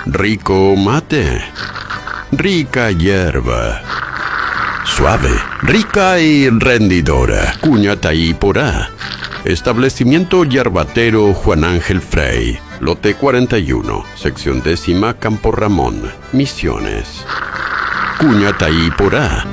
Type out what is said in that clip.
Rico mate. Rica hierba. Suave, rica y rendidora. Cuñataí Porá. Establecimiento Yerbatero Juan Ángel Frey. Lote 41, sección 10ª, Campo Ramón, Misiones. Cuñataí Porá.